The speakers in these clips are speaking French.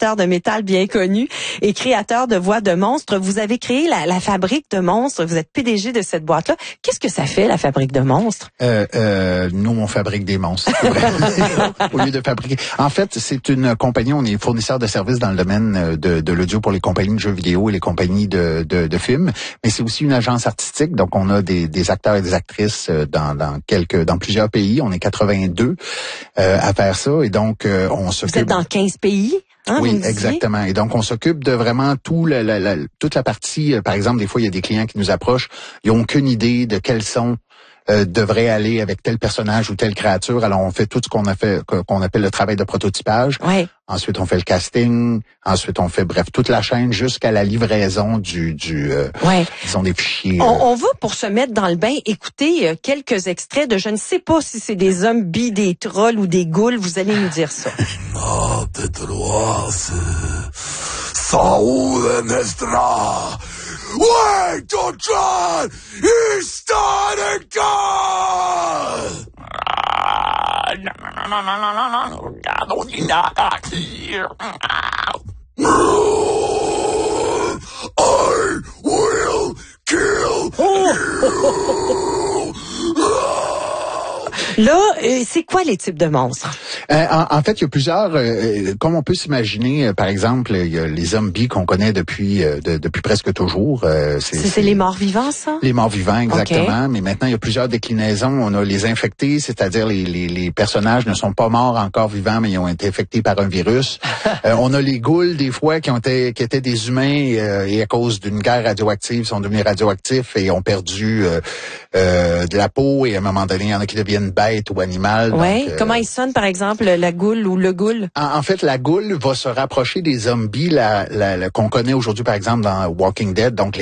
chanteur de métal bien connu et créateur de voix de monstres. Vous avez créé la Fabrique de monstres. Vous êtes PDG de cette boîte-là. Qu'est-ce que ça fait, la Fabrique de monstres? Nous, on fabrique des monstres. Au lieu de fabriquer. En fait, c'est une compagnie, on est fournisseur de services dans le domaine de l'audio pour les compagnies de jeux vidéo et les compagnies de films. Mais c'est aussi une agence artistique. Donc, on a des acteurs et des actrices dans plusieurs pays. On est 82 à faire ça. Et donc, on s'occupe... Vous êtes dans 15 pays? Hein, oui, exactement. Et donc, on s'occupe de vraiment toute la partie. Par exemple, des fois, il y a des clients qui nous approchent. Ils n'ont aucune idée de quels sons devrait aller avec tel personnage ou telle créature. Alors, on fait tout ce qu'on appelle le travail de prototypage. Ouais. Ensuite, on fait le casting. Ensuite, on fait, bref, toute la chaîne jusqu'à la livraison disons, des fichiers. On va, pour se mettre dans le bain, écouter quelques extraits de, je ne sais pas si c'est des zombies, des trolls ou des ghouls. Vous allez nous dire ça. Wait to try! He's starting God! I will kill you! Là, c'est quoi les types de monstres? En fait, il y a plusieurs, comme on peut s'imaginer, par exemple, il y a les zombies qu'on connaît depuis presque toujours. C'est les morts vivants, ça? Les morts vivants, exactement. Okay. Mais maintenant, il y a plusieurs déclinaisons. On a les infectés, c'est-à-dire les personnages ne sont pas morts encore vivants, mais ils ont été infectés par un virus. On a les ghouls, des fois, qui étaient des humains et à cause d'une guerre radioactive, sont devenus radioactifs et ont perdu de la peau. Et à un moment donné, il y en a qui deviennent bêtes ou animales. Oui. Donc, comment ils sonnent, par exemple, la goule ou le ghoul? En fait, la goule va se rapprocher des zombies qu'on connaît aujourd'hui, par exemple, dans Walking Dead. Donc,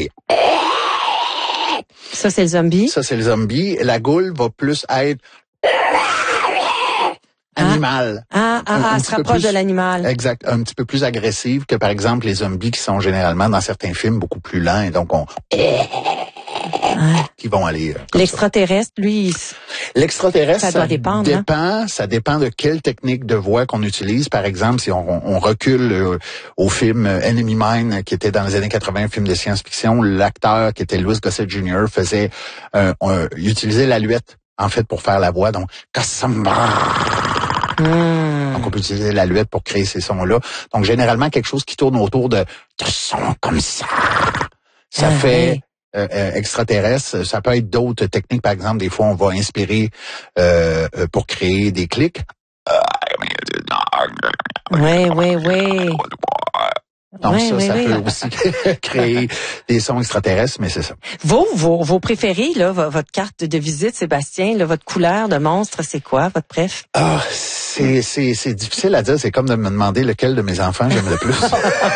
Ça, c'est le zombie? Ça, c'est le zombie. La goule va plus être animal. Elle se rapproche de l'animal. Exact. Un petit peu plus agressive que, par exemple, les zombies qui sont généralement, dans certains films, beaucoup plus lents. Et donc, qui vont aller... L'extraterrestre, lui... L'extraterrestre, ça doit dépendre, ça dépend de quelle technique de voix qu'on utilise. Par exemple, si on recule au film Enemy Mine, qui était dans les années 80, un film de science-fiction, l'acteur qui était Louis Gossett Jr. Il utilisait l'aluette, en fait, pour faire la voix. Donc, donc, on peut utiliser l'aluette pour créer ces sons-là. Donc, généralement, quelque chose qui tourne autour de sons comme ça. Ça fait... extraterrestre, ça peut être d'autres techniques. Par exemple, des fois, on va inspirer pour créer des clics. Oui. Donc ça peut aussi créer des sons extraterrestres, mais c'est ça. Vos préférés, là, votre carte de visite, Sébastien, là, votre couleur de monstre, c'est quoi, votre préf? C'est difficile à dire. C'est comme de me demander lequel de mes enfants j'aime le plus.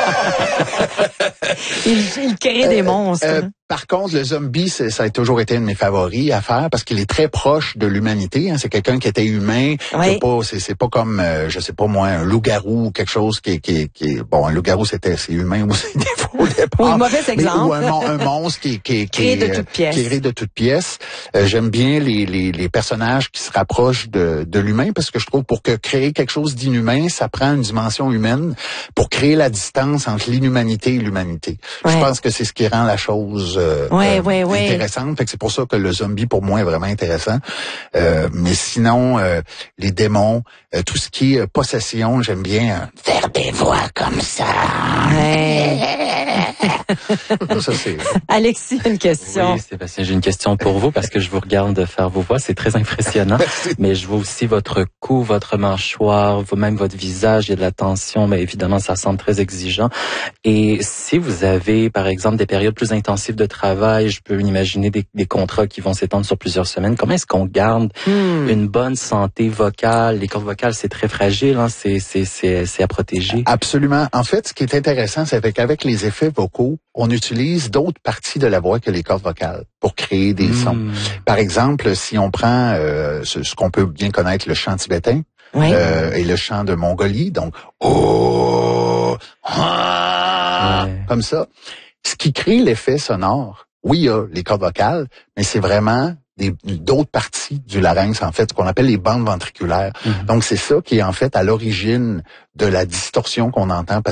Il crée des monstres. Par contre, le zombie, ça a toujours été un de mes favoris à faire parce qu'il est très proche de l'humanité. Hein. C'est quelqu'un qui était humain. Oui. C'est pas comme, je sais pas moi, un loup-garou ou quelque chose qui est bon, un loup-garou c'est humain aussi des fois au départ. Oui, mauvais exemple. Ou un monstre qui est créé de toutes pièces. Qui est créé de toutes pièces. J'aime bien les personnages qui se rapprochent de l'humain parce que je trouve pour créer quelque chose d'inhumain, ça prend une dimension humaine pour créer la distance entre l'inhumanité et l'humanité. Ouais. Je pense que c'est ce qui rend la chose intéressante. Fait que c'est pour ça que le zombie pour moi est vraiment intéressant. Mais sinon, les démons, tout ce qui est possession, j'aime bien faire des voix comme ça. Ouais. Ça, c'est... Alexis, une question. Oui, Sébastien, j'ai une question pour vous parce que je vous regarde faire vos voix, c'est très impressionnant. Mais je vois aussi votre cou, votre mâchoire, même votre visage, il y a de la tension, mais évidemment, ça semble très exigeant. Et si vous avez, par exemple, des périodes plus intensives de travail, je peux imaginer des contrats qui vont s'étendre sur plusieurs semaines. Comment est-ce qu'on garde une bonne santé vocale? Les cordes vocales, c'est très fragile, hein? C'est à protéger. Absolument. En fait, ce qui est intéressant, c'est qu'avec les effets vocaux, on utilise d'autres parties de la voix que les cordes vocales pour créer des sons. Par exemple, si on prend ce qu'on peut bien connaître, le chant tibétain et le chant de Mongolie, donc comme ça, ce qui crée l'effet sonore, oui, il y a les cordes vocales, mais c'est vraiment d'autres parties du larynx, en fait, ce qu'on appelle les bandes ventriculaires. Donc, c'est ça qui est en fait à l'origine de la distorsion qu'on entend.